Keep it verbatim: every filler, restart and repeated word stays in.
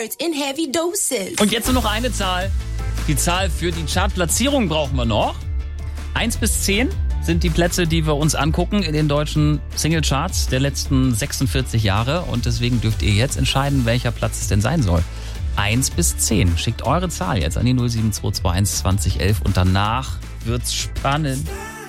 In heavy doses. Und jetzt nur noch eine Zahl. Die Zahl für die Chartplatzierung brauchen wir noch. Eins bis zehn sind die Plätze, die wir uns angucken in den deutschen Singlecharts der letzten sechsundvierzig Jahre. Und deswegen dürft ihr jetzt entscheiden, welcher Platz es denn sein soll. Eins bis zehn. Schickt eure Zahl jetzt an die null sieben zwei zwei eins zwanzig elf und danach wird's spannend.